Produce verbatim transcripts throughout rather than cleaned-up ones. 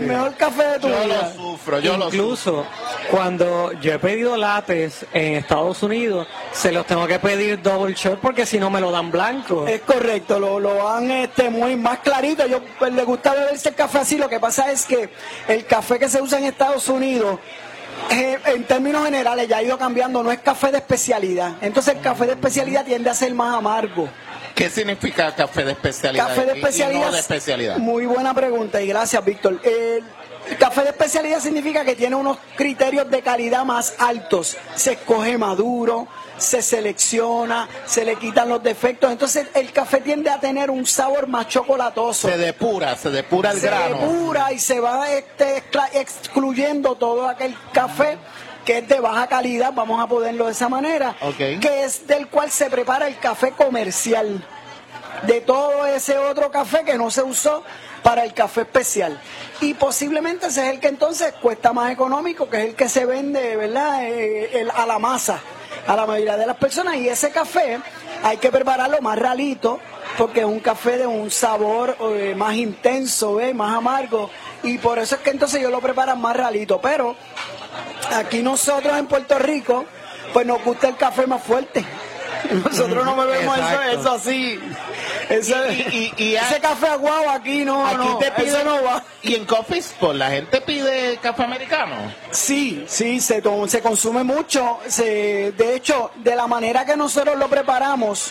mejor café de tu Yo vida. lo sufro, yo lo Incluso cuando yo he pedido lates en Estados Unidos, se los tengo que pedir double shot porque si no me lo dan blanco. Es correcto, lo, lo van este, muy más clarito. Yo pues, le gusta beberse el café así. Lo que pasa es que el café que se usa en Estados Unidos, eh, en términos generales, ya ha ido cambiando. No es café de especialidad. Entonces el café de especialidad tiende a ser más amargo. ¿Qué significa café de especialidad? Café de y- y especialidad. no de especialidad. Muy buena pregunta y gracias, Víctor. El café de especialidad significa que tiene unos criterios de calidad más altos. Se escoge maduro, se selecciona, se le quitan los defectos. Entonces el café tiende a tener un sabor más chocolatoso. Se depura, se depura el Se grano. depura y se va este, excla- excluyendo todo aquel café que es de baja calidad, vamos a ponerlo de esa manera, Ok. que es del cual se prepara el café comercial, de todo ese otro café que no se usó para el café especial. Y posiblemente ese es el que entonces cuesta más económico, que es el que se vende, ¿verdad? Eh, el- a la masa, a la mayoría de las personas. Y ese café hay que prepararlo más ralito, porque es un café de un sabor eh, más intenso, ¿ves? Más amargo. Y por eso es que entonces ellos lo preparan más ralito. Pero aquí nosotros en Puerto Rico, pues nos gusta el café más fuerte. Nosotros no bebemos eso, Exacto. eso así. Ese, Y- y- y- ese café aguado aquí no, Aquí no, te eso piden, no va. y en Coffee Spot la gente pide café americano. Sí, sí, se, to- se consume mucho. Se, de hecho, de la manera que nosotros lo preparamos,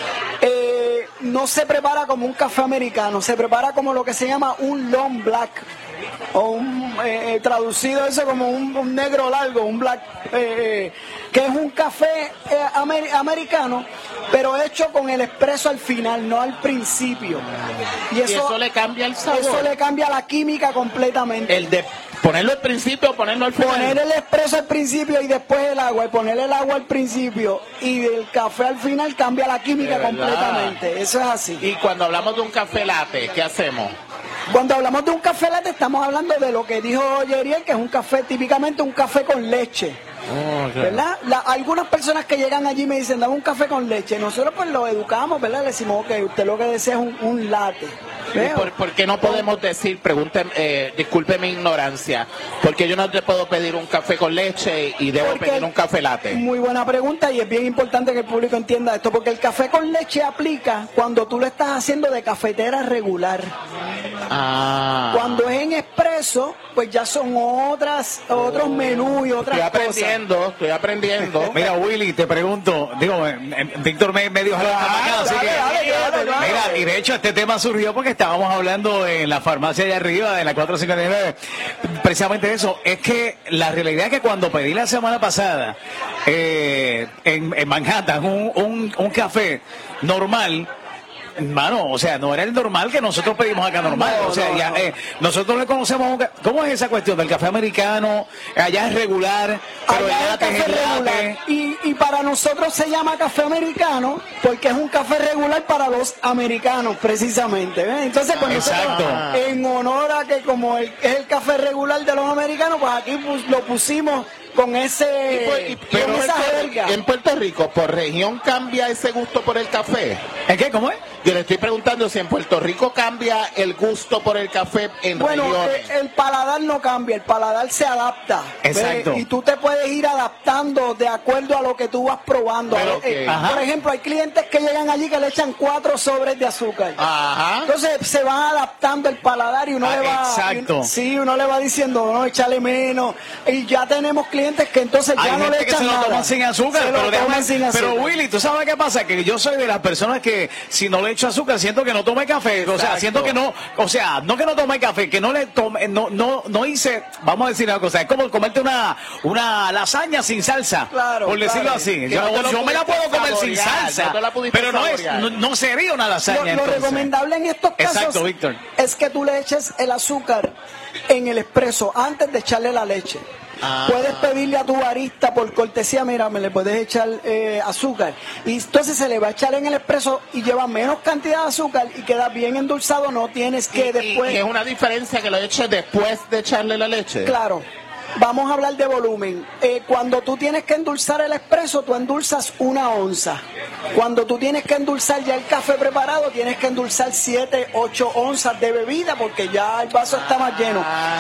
eh, no se prepara como un café americano, se prepara como lo que se llama un long black, o un, eh, traducido eso como un, un negro largo, un black, eh, eh, que es un café eh, amer- americano, pero hecho con el espresso al final, no al principio. Y Y eso le cambia el sabor. eso le cambia la química completamente. El de ponerlo al principio o ponerlo al final. Poner el espresso al principio y después el agua, y poner el agua al principio y el café al final cambia la química De verdad. completamente. Eso es así. Y cuando hablamos de un café latte, ¿qué hacemos? Cuando hablamos de un café latte estamos hablando de lo que dijo Yeriel, que es un café, típicamente un café con leche. ¿Verdad? La- algunas personas que llegan allí me dicen, dame un café con leche. Nosotros pues lo educamos, ¿verdad? Le decimos, ok, usted lo que desea es un, un latte. ¿Y ¿Veo? por, por qué no podemos decir, pregunten, eh, disculpe mi ignorancia, porque yo no te puedo pedir un café con leche y debo Porque- pedir un café latte? Muy buena pregunta y es bien importante que el público entienda esto, porque el café con leche aplica cuando tú lo estás haciendo de cafetera regular. Ah. Cuando es en expreso, pues ya son otras, otros menús y otras Estoy cosas. aprendiendo, estoy aprendiendo. Mira, Willy, te pregunto, digo, eh, eh, Víctor me, me dio jalón esta mañana, así dale, que... dale, dale, dale. Mira, y de hecho este tema surgió porque estábamos hablando en la farmacia de arriba, en la cuatro cincuenta y nueve, precisamente de eso. Es que la realidad es que cuando pedí la semana pasada eh, en, en Manhattan un, un, un café normal, mano, o sea, no era el normal que nosotros pedimos acá normal. No, o sea, no, ya, no. eh, nosotros le conocemos un ca- ¿cómo es esa cuestión del café americano? Allá es regular, pero Allá el es latte café es el regular. latte. Y, y para nosotros se llama café americano porque es un café regular para los americanos, precisamente. ¿ves? Entonces, pues nosotros, Exacto. en honor a que como el- es el café regular de los americanos, pues aquí pus- lo pusimos con ese Y por- y- con pero esa en, jerga. en Puerto Rico, ¿por región cambia ese gusto por el café? ¿Es qué? ¿Cómo es? Yo le estoy preguntando si en Puerto Rico cambia el gusto por el café en Bueno, regiones. eh, el paladar no cambia, el paladar se adapta. ¿ves? Exacto. Y tú te puedes ir adaptando de acuerdo a lo que tú vas probando. Pero, Eh, ok. por ejemplo, hay clientes que llegan allí que le echan cuatro sobres de azúcar. Ajá. Entonces se va adaptando el paladar y uno Ah, le va... exacto. y- sí, uno le va diciendo, no, échale menos. Y ya tenemos clientes que entonces Hay ya no gente le que echan se lo nada. toman sin azúcar, Se lo pero, déjame- toman sin azúcar. pero Willy, ¿tú sabes qué pasa? Que yo soy de las personas que si no le echo azúcar siento que no tome café, o sea, Exacto. siento que no, o sea, no que no tome café, que no le tome, no, no, no hice, vamos a decir una cosa, es como comerte una, una lasaña sin salsa, Claro, por decirlo claro. así. Que Yo, no te lo yo me la puedo pudiste comer sin saborear, salsa, no te la pudiste pero no es, saborear. no, no sería una lasaña. Lo, lo entonces. recomendable en estos casos Exacto, Víctor. es que tú le eches el azúcar en el expreso antes de echarle la leche. Ah. Puedes pedirle a tu barista por cortesía, mira, me le puedes echar eh, azúcar. Y entonces se le va a echar en el expreso y lleva menos cantidad de azúcar y queda bien endulzado, no tienes que Y- después... y, es una diferencia que lo eche después de echarle la leche. Claro. Vamos a hablar de volumen. Eh, cuando tú tienes que endulzar el expreso, tú endulzas una onza. Cuando tú tienes que endulzar ya el café preparado, tienes que endulzar siete, ocho onzas de bebida porque ya el vaso está más lleno.